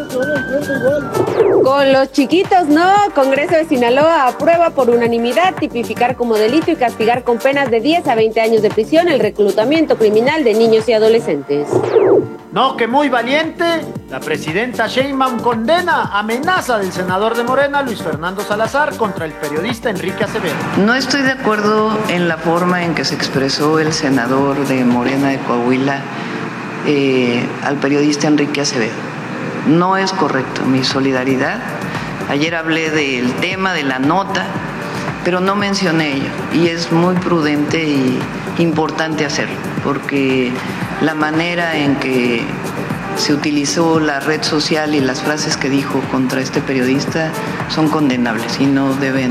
Con los chiquitos no. Congreso de Sinaloa aprueba por unanimidad tipificar como delito y castigar con penas de 10 a 20 años de prisión el reclutamiento criminal de niños y adolescentes. No, que muy valiente. La presidenta Sheinbaum condena amenaza del senador de Morena, Luis Fernando Salazar, contra el periodista Enrique Acevedo. No estoy de acuerdo en la forma en que se expresó el senador de Morena de Coahuila al periodista Enrique Acevedo. No es correcto. Mi solidaridad. Ayer hablé del tema, de la nota, pero no mencioné ello. Y es muy prudente y importante hacerlo, porque la manera en que se utilizó la red social y las frases que dijo contra este periodista son condenables y no deben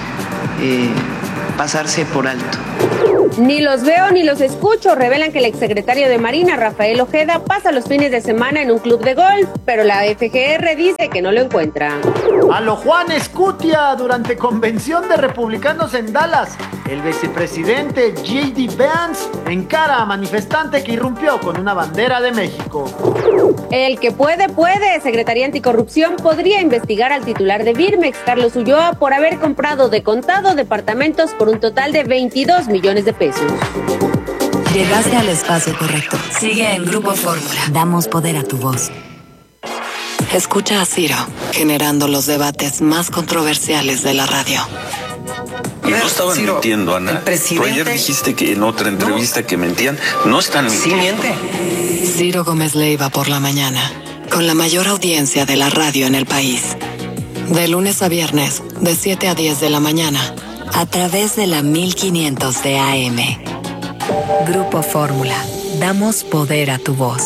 pasarse por alto. Ni los veo ni los escucho, revelan que el exsecretario de Marina, Rafael Ojeda, pasa los fines de semana en un club de golf, pero la FGR dice que no lo encuentra. A lo Juan Escutia, durante convención de republicanos en Dallas, el vicepresidente J.D. Vance encara a manifestante que irrumpió con una bandera de México. El que puede. Secretaría Anticorrupción podría investigar al titular de Birmex, Carlos Ulloa, por haber comprado de contado departamentos por un total de 22 millones de pesos. Llegaste al espacio correcto. Sigue en Grupo Fórmula. Damos poder a tu voz. Escucha a Ciro, generando los debates más controversiales de la radio. Y no estaban mintiendo, Ana. Tú ayer dijiste que en otra entrevista que mentían. No están mintiendo. Sí miente. Ciro Gómez Leiva por la mañana, con la mayor audiencia de la radio en el país. De lunes a viernes, de 7 a 10 de la mañana, a través de la 1500 de AM. Grupo Fórmula. Damos poder a tu voz.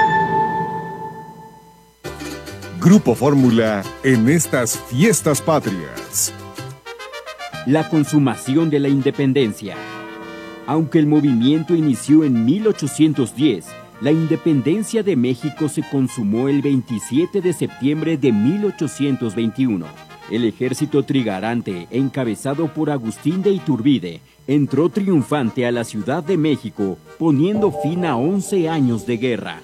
Grupo Fórmula en estas fiestas patrias. La consumación de la independencia. Aunque el movimiento inició en 1810, la independencia de México se consumó el 27 de septiembre de 1821. El ejército trigarante, encabezado por Agustín de Iturbide, entró triunfante a la Ciudad de México, poniendo fin a 11 años de guerra.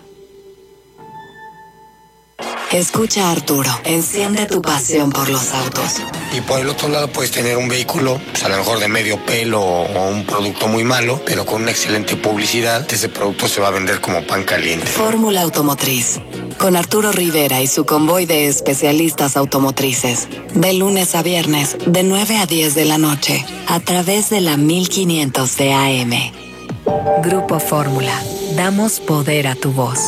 Escucha a Arturo, enciende tu pasión por los autos. Y por el otro lado puedes tener un vehículo, pues a lo mejor de medio pelo o un producto muy malo, pero con una excelente publicidad, ese producto se va a vender como pan caliente. Fórmula Automotriz, con Arturo Rivera y su convoy de especialistas automotrices. De lunes a viernes, de 9 a 10 de la noche, a través de la 1500 de AM. Grupo Fórmula, damos poder a tu voz.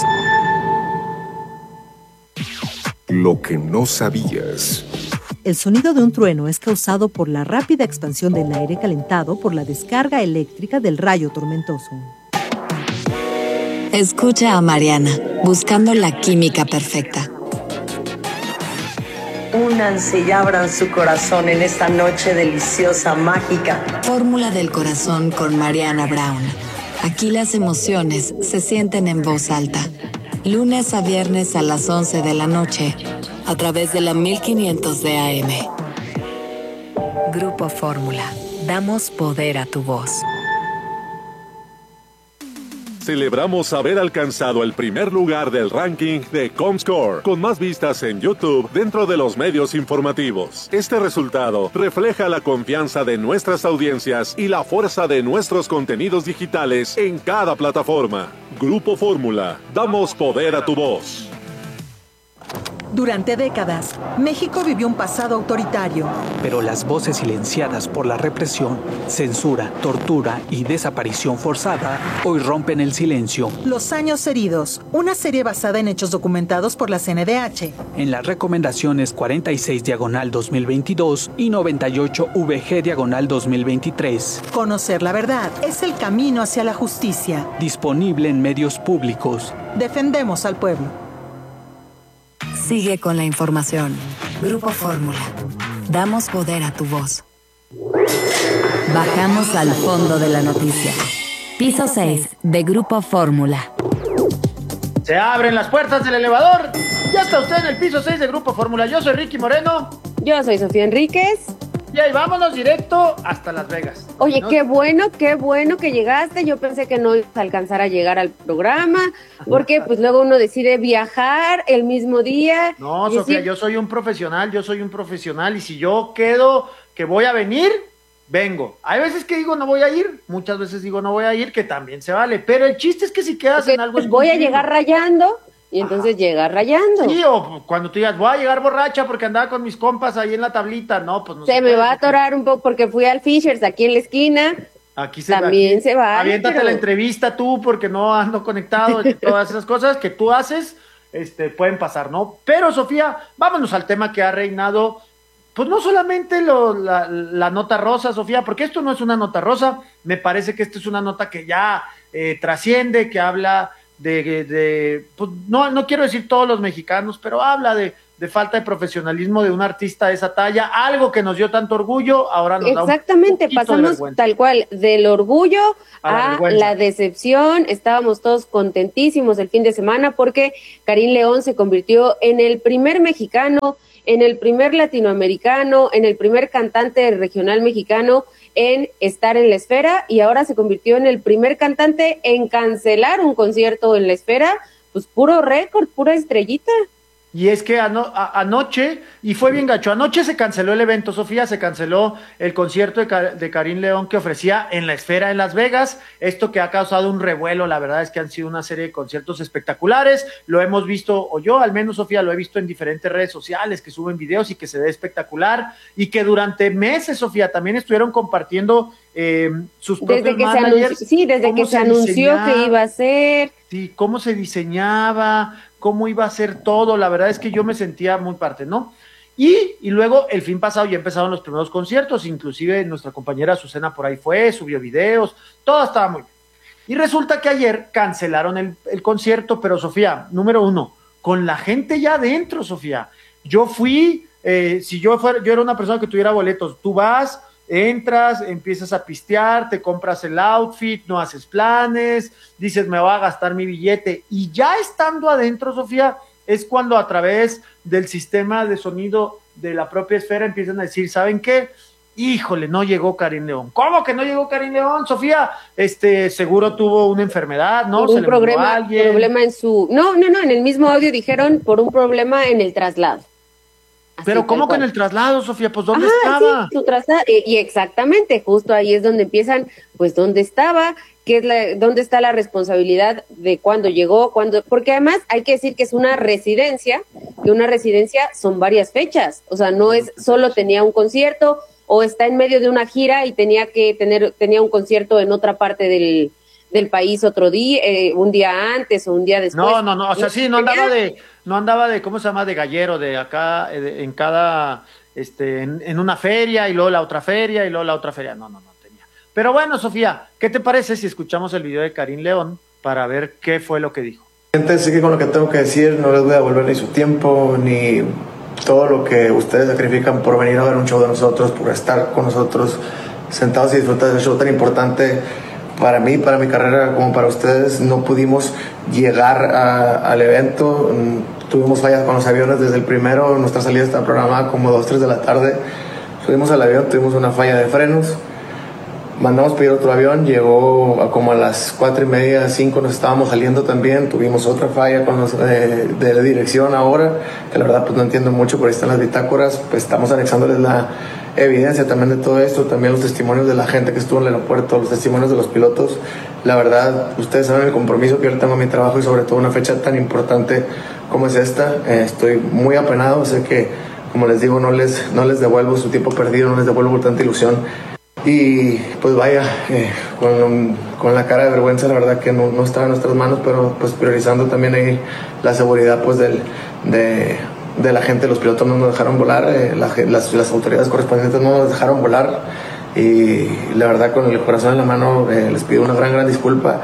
Lo que no sabías. El sonido de un trueno es causado por la rápida expansión del aire calentado por la descarga eléctrica del rayo tormentoso. Escucha a Mariana, buscando la química perfecta. Únanse y abran su corazón en esta noche deliciosa, mágica. Fórmula del corazón con Mariana Brown. Aquí las emociones se sienten en voz alta. Lunes a viernes a las 11 de la noche, a través de la 1500 de AM. Grupo Fórmula. Damos poder a tu voz. Celebramos haber alcanzado el primer lugar del ranking de Comscore, con más vistas en YouTube dentro de los medios informativos. Este resultado refleja la confianza de nuestras audiencias y la fuerza de nuestros contenidos digitales en cada plataforma. Grupo Fórmula, damos poder a tu voz. Durante décadas, México vivió un pasado autoritario. Pero las voces silenciadas por la represión, censura, tortura y desaparición forzada hoy rompen el silencio. Los años heridos, una serie basada en hechos documentados por la CNDH. En las recomendaciones 46/2022 y 98/VG/2023. Conocer la verdad es el camino hacia la justicia. Disponible en medios públicos. Defendemos al pueblo. Sigue con la información. Grupo Fórmula. Damos poder a tu voz. Bajamos al fondo de la noticia. Piso 6 de Grupo Fórmula. Se abren las puertas del elevador. Ya está usted en el piso 6 de Grupo Fórmula. Yo soy Ricky Moreno. Yo soy Sofía Enríquez. Y vámonos directo hasta Las Vegas. Oye, ¿no? Qué bueno que llegaste. Yo pensé que no ibas a alcanzar a llegar al programa, porque pues luego uno decide viajar el mismo día. No, Sofía, yo soy un profesional, y si yo quedo que voy a venir, vengo. Hay veces que digo no voy a ir, muchas veces digo no voy a ir, que también se vale, pero el chiste es que si quedas en algo... Pues voy a llegar rayando, y entonces llega rayando. Sí, o cuando tú digas, voy a llegar borracha porque andaba con mis compas ahí en la tablita, no, pues no se me va a atorar un poco porque fui al Fishers aquí en la esquina. Aquí también se va. Aviéntate la entrevista tú porque no ando conectado, todas esas cosas que tú haces, pueden pasar, ¿no? Pero, Sofía, vámonos al tema que ha reinado, pues no solamente la nota rosa, Sofía, porque esto no es una nota rosa, me parece que esto es una nota que ya trasciende, que habla pues no quiero decir todos los mexicanos, pero habla de falta de profesionalismo de un artista de esa talla, algo que nos dio tanto orgullo, ahora nos exactamente, da un pasamos tal cual del orgullo a la decepción. Estábamos todos contentísimos el fin de semana porque Karim León se convirtió en el primer mexicano, en el primer latinoamericano, en el primer cantante regional mexicano en estar en la Esfera, y ahora se convirtió en el primer cantante en cancelar un concierto en la Esfera. Pues puro récord, pura estrellita. Y es que anoche, y fue bien gacho, anoche se canceló el evento, Sofía, se canceló el concierto de Karim León que ofrecía en la Esfera en Las Vegas, esto que ha causado un revuelo. La verdad es que han sido una serie de conciertos espectaculares, lo hemos visto, o yo al menos, Sofía, lo he visto en diferentes redes sociales que suben videos y que se ve espectacular, y que durante meses, Sofía, también estuvieron compartiendo sus propios managers. Desde que se anunció que iba a ser. Sí, cómo se diseñaba, cómo iba a ser todo. La verdad es que yo me sentía muy parte, ¿no? Y luego el fin pasado ya empezaron los primeros conciertos, inclusive nuestra compañera Azucena por ahí subió videos, todo estaba muy bien. Y resulta que ayer cancelaron el concierto, pero Sofía, número uno, con la gente ya adentro, Sofía. Yo fui, si yo era una persona que tuviera boletos, tú vas, entras, empiezas a pistear, te compras el outfit, no haces planes, dices me voy a gastar mi billete, y ya estando adentro, Sofía, es cuando a través del sistema de sonido de la propia Esfera empiezan a decir, ¿saben qué? Híjole, no llegó Karim León. ¿Cómo que no llegó Karim León, Sofía? Seguro tuvo una enfermedad, ¿no? Por un problema en su... No, en el mismo audio dijeron por un problema en el traslado. Así, pero ¿cómo que en el traslado, Sofía? Pues ¿dónde estaba? Sí, su traslado, y exactamente, justo ahí es donde empiezan, pues ¿dónde estaba? ¿Dónde está la responsabilidad de cuándo llegó? Porque además hay que decir que es una residencia, que una residencia son varias fechas, o sea, no es solo tenía un concierto o está en medio de una gira y tenía un concierto en otra parte del país otro día, un día antes o un día después. No, o sea, sí, no andaba de, ¿cómo se llama? De gallero, de acá, en cada, en una feria, y luego la otra feria, y luego la otra feria, no tenía. Pero bueno, Sofía, ¿qué te parece si escuchamos el video de Karim León para ver qué fue lo que dijo? Gente, sé que con lo que tengo que decir no les voy a devolver ni su tiempo, ni todo lo que ustedes sacrifican por venir a ver un show de nosotros, por estar con nosotros sentados y disfrutar de ese show tan importante para mí, para mi carrera, como para ustedes. No pudimos llegar al evento, tuvimos fallas con los aviones desde el primero, nuestra salida estaba programada como 2, 3 de la tarde, subimos al avión, tuvimos una falla de frenos, mandamos pedir otro avión, llegó como a las 4:30, 5 nos estábamos saliendo también, tuvimos otra falla con de dirección ahora, que la verdad pues no entiendo mucho, por ahí están las bitácoras, pues estamos anexándoles la evidencia también de todo esto, también los testimonios de la gente que estuvo en el aeropuerto, los testimonios de los pilotos. La verdad, ustedes saben el compromiso que yo tengo en mi trabajo y sobre todo una fecha tan importante como es esta. Estoy muy apenado, sé que, como les digo, no les devuelvo su tiempo perdido, no les devuelvo por tanta ilusión. Y pues vaya, con la cara de vergüenza, la verdad que no está en nuestras manos, pero pues priorizando también ahí la seguridad pues de la gente. Los pilotos no nos dejaron volar, las autoridades correspondientes no nos dejaron volar, y la verdad con el corazón en la mano les pido una gran disculpa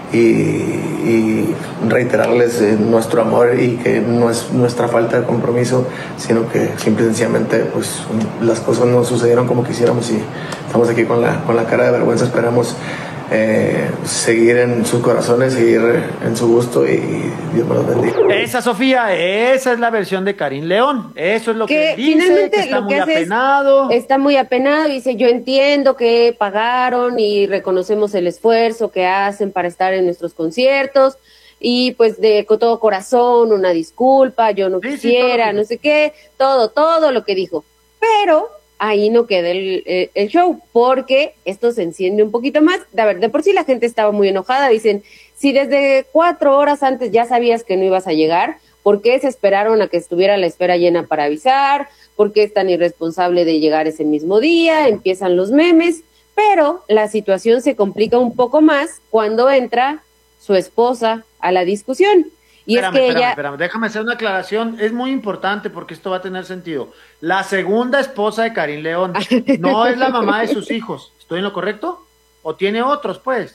y reiterarles nuestro amor, y que no es nuestra falta de compromiso, sino que simple y sencillamente pues las cosas no sucedieron como quisiéramos, y estamos aquí con la cara de vergüenza. Esperamos seguir en sus corazones, seguir en su gusto y Dios me los bendiga. Esa, Sofía, esa es la versión de Karim León. Eso es lo que dice, finalmente que está lo muy que apenado. Está muy apenado y dice, yo entiendo que pagaron y reconocemos el esfuerzo que hacen para estar en nuestros conciertos y pues con todo corazón, una disculpa, yo no quisiera, no sé qué, todo lo que dijo. Pero ahí no queda el show, porque esto se enciende un poquito más. A ver, de por sí la gente estaba muy enojada, dicen, si desde 4 horas antes ya sabías que no ibas a llegar, ¿por qué se esperaron a que estuviera la espera llena para avisar? ¿Por qué es tan irresponsable de llegar ese mismo día? Empiezan los memes, pero la situación se complica un poco más cuando entra su esposa a la discusión. Y espérame, déjame hacer una aclaración, es muy importante porque esto va a tener sentido. La segunda esposa de Karim León no es la mamá de sus hijos, ¿estoy en lo correcto? ¿O tiene otros, pues?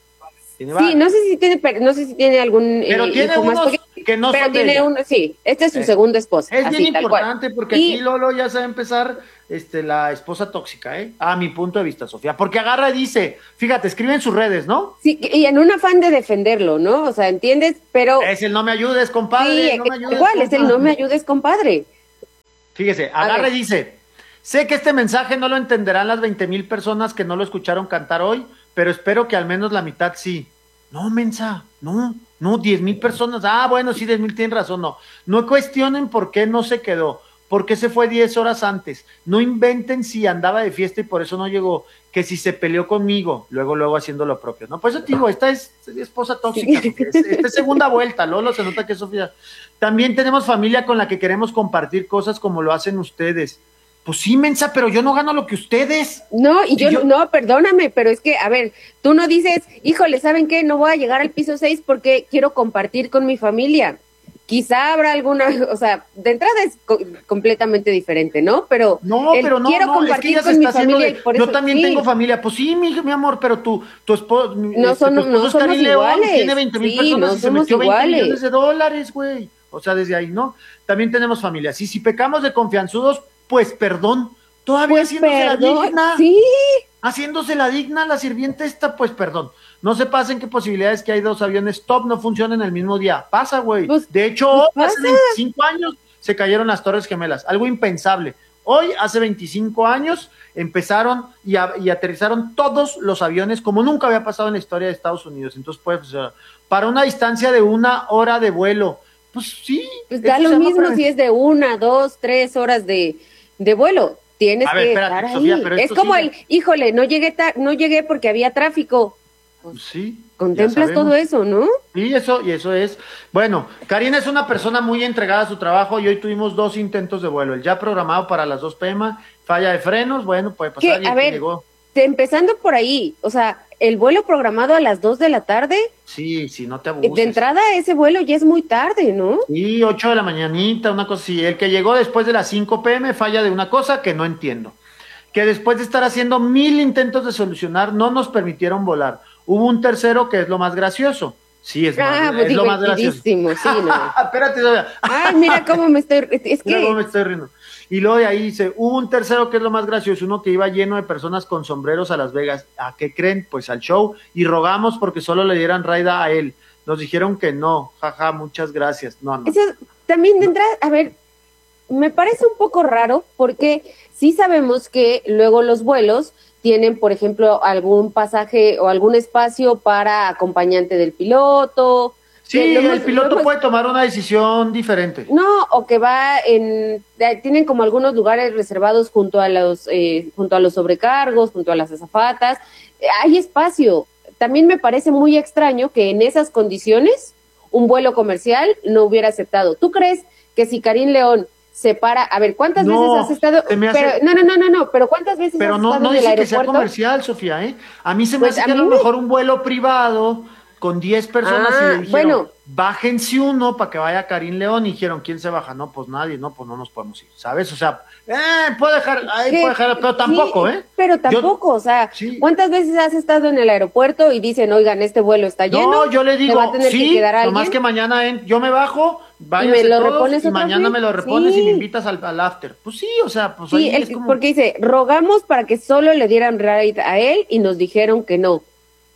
Sí, no sé si tiene algún pero tiene hijo unos más pequeño, que no pero son tiene de ella. uno, sí, esta es su segunda esposa. Es así, bien tal importante cual. porque aquí Lolo ya sabe empezar la esposa tóxica, a mi punto de vista, Sofía, porque agarra y dice, fíjate, escribe en sus redes, ¿no? Sí, y en un afán de defenderlo, ¿no? O sea, ¿entiendes? Pero es el no me ayudes, compadre. Sí, no me ayudes, igual, compadre. es el no me ayudes, compadre. Fíjese, agarra y dice, sé que este mensaje no lo entenderán las 20,000 personas que no lo escucharon cantar hoy, pero espero que al menos la mitad sí. No, mensa, no, 10,000 personas. Bueno, sí, 10,000 tienen razón, no cuestionen por qué no se quedó, por qué se fue 10 horas antes, no inventen si andaba de fiesta y por eso no llegó, que si se peleó conmigo, luego haciendo lo propio, ¿no? Por eso te digo, esta es esposa tóxica, esta es segunda vuelta, Lolo, se nota que es Sofía. También tenemos familia con la que queremos compartir cosas como lo hacen ustedes. Pues sí, mensa, pero yo no gano lo que ustedes. No, no, perdóname, pero es que, a ver, tú no dices, híjole, ¿saben qué? No voy a llegar al piso 6 porque quiero compartir con mi familia. Quizá habrá alguna, o sea, de entrada es completamente diferente, ¿no? Pero quiero compartir con mi familia y por eso, yo también tengo familia. Pues sí, mi amor, pero tu esposo, no somos Karim León, iguales. tiene 20,000 personas y se metió $20 millones, güey. O sea, desde ahí, ¿no? También tenemos familia. Si pecamos de confianzudos, pues perdón. Todavía haciéndose la digna. Sí. Haciéndose la digna, la sirvienta esta, pues perdón. No se pasen qué posibilidades que hay 2 aviones top no funcionan el mismo día. Pasa, güey. De hecho, hace 25 años se cayeron las Torres Gemelas. Algo impensable. Hoy, hace 25 años, empezaron y aterrizaron todos los aviones como nunca había pasado en la historia de Estados Unidos. Entonces, pues, para una distancia de 1 hora de vuelo, pues sí. Pues da lo mismo si es de 1, 2, 3 horas de vuelo. Tienes que estar ahí. Sofía, es como híjole, no llegué porque había tráfico. Pues sí. Contemplas todo eso, ¿no? Sí, eso es. Bueno, Karina es una persona muy entregada a su trabajo y hoy tuvimos 2 intentos de vuelo. El ya programado para las 2 p.m, falla de frenos, bueno, puede pasar. A ver, empezando por ahí, o sea, el vuelo programado a las 2 de la tarde. Sí, no te abuses. De entrada ese vuelo ya es muy tarde, ¿no? Sí, 8 de la mañanita, una cosa así. El que llegó después de las 5 p.m. falla de una cosa que no entiendo. Que después de estar haciendo 1,000 intentos de solucionar, no nos permitieron volar. Hubo un tercero que es lo más gracioso. Sí, es lo más gracioso. Sí, no. Espérate, Ay, mira cómo me estoy... Mira cómo me estoy riendo. Y luego de ahí dice, hubo un tercero que es lo más gracioso, uno que iba lleno de personas con sombreros a Las Vegas. ¿A qué creen? Pues al show. Y rogamos porque solo le dieran raida a él. Nos dijeron que no. Jaja, muchas gracias. No. Eso también de entrada, a ver, me parece un poco raro porque sí sabemos que luego los vuelos tienen, por ejemplo, algún pasaje o algún espacio para acompañante del piloto. Sí, el piloto puede tomar una decisión diferente. No, o que tienen como algunos lugares reservados junto a los sobrecargos, junto a las azafatas. Hay espacio. También me parece muy extraño que en esas condiciones un vuelo comercial no hubiera aceptado. ¿Tú crees que si Karim León se para, a ver, ¿cuántas veces has estado? Pero ¿cuántas veces has estado en el aeropuerto? Pero no dice que sea comercial, Sofía, A mí se me hace que a lo mejor un vuelo privado con 10 personas y le dijeron, bájense uno para que vaya Karim León, y dijeron, ¿quién se baja? No, pues nadie, no, pues no nos podemos ir, ¿sabes? O sea, puede dejar, pero tampoco, Pero tampoco, o sea, ¿cuántas veces has estado en el aeropuerto y dicen, oigan, este vuelo está lleno? No, yo le digo, va a tener que quedar nomás que mañana yo me bajo, váyanse todos, y mañana me lo repones y me invitas al after. Pues sí, o sea, pues ahí es como... Porque dice, rogamos para que solo le dieran ride a él y nos dijeron que no.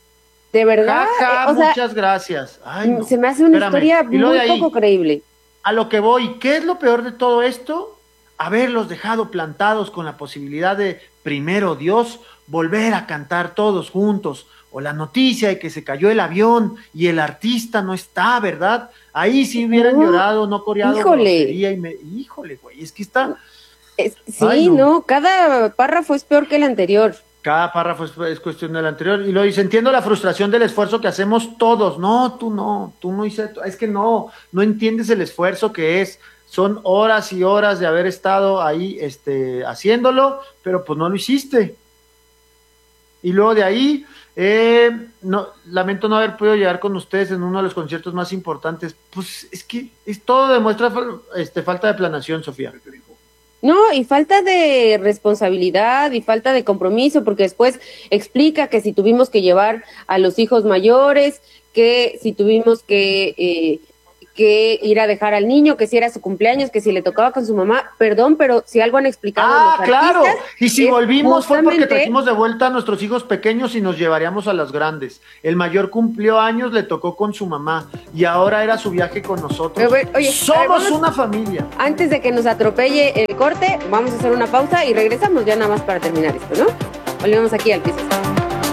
De verdad. Muchas gracias. Ay, no. Se me hace una historia muy poco creíble. A lo que voy, ¿qué es lo peor de todo esto? Haberlos dejado plantados con la posibilidad de, primero Dios, volver a cantar todos juntos, o la noticia de que se cayó el avión y el artista no está, ¿verdad? Ahí sí hubieran llorado, no coreado. Híjole, güey, es que está... Sí, no, cada párrafo es peor que el anterior. Cada párrafo es cuestión del anterior. Y lo dice, entiendo la frustración del esfuerzo que hacemos todos. No, tú no hiciste, es que no entiendes el esfuerzo que es. Son horas y horas de haber estado ahí haciéndolo, pero pues no lo hiciste. Y luego de ahí, lamento no haber podido llegar con ustedes en uno de los conciertos más importantes. Pues es que todo demuestra falta de planeación, Sofía. No, y falta de responsabilidad y falta de compromiso, porque después explica que si tuvimos que llevar a los hijos mayores, que si tuvimos que ir a dejar al niño, que si era su cumpleaños, que si le tocaba con su mamá, perdón, pero si algo han explicado los claro, artistas, y si volvimos fue porque trajimos de vuelta a nuestros hijos pequeños y nos llevaríamos a los grandes. El mayor cumplió años, le tocó con su mamá, y ahora era su viaje con nosotros. Oye, somos una familia. Antes de que nos atropelle el corte, vamos a hacer una pausa y regresamos ya nada más para terminar esto, ¿no? Volvemos aquí al piso.